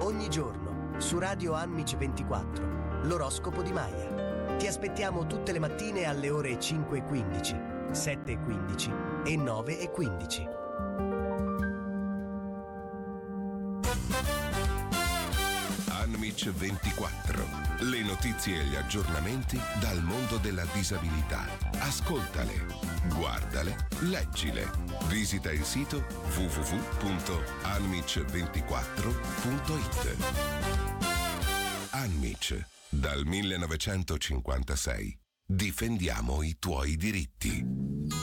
Ogni giorno, su Radio Anmic 24, l'oroscopo di Maya. Ti aspettiamo tutte le mattine alle ore 5:15, 7:15 e 9:15. Anmic 24. Le notizie e gli aggiornamenti dal mondo della disabilità. Ascoltale, guardale, leggile. Visita il sito www.anmic24.it. Anmic, dal 1956. Difendiamo i tuoi diritti.